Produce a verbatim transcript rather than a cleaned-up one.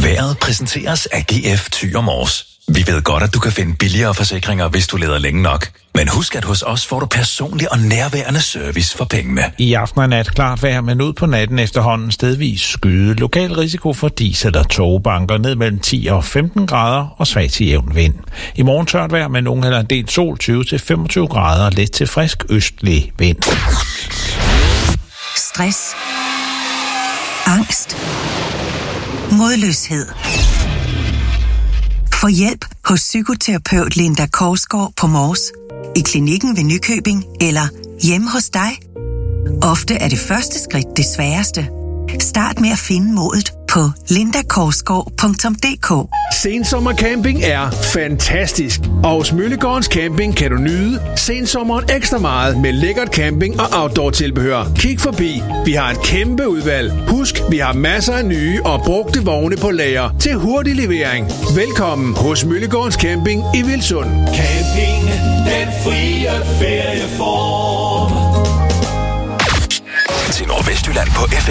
Vejret præsenteres af G F Thy og Mors. Vi ved godt, at du kan finde billigere forsikringer, hvis du leder længe nok. Men husk, at hos os får du personlig og nærværende service for pengene. I aften og nat klart vejr, men ud på natten efterhånden stedvis skyde. Lokal risiko for dis eller togbanker ned mellem ti og femten grader og svag til jævn vind. I morgen tørt vejr med nogen eller en del sol, tyve til femogtyve grader, let til frisk østlig vind. Stress. Angst. Modløshed. Få hjælp hos psykoterapeut Linda Korsgaard på Mors, i klinikken ved Nykøbing eller hjemme hos dig. Ofte er det første skridt det sværeste. Start med at finde modet på linda korsgaard punktum d k. Sensommercamping er fantastisk, og hos Møllegårdens Camping kan du nyde sensommeren ekstra meget med lækkert camping og outdoor-tilbehør. Kig forbi, vi har et kæmpe udvalg. Husk, vi har masser af nye og brugte vogne på lager til hurtig levering. Velkommen hos Møllegårdens Camping i Vilsund. Camping, den frie ferieform. Til Nordvestjylland på F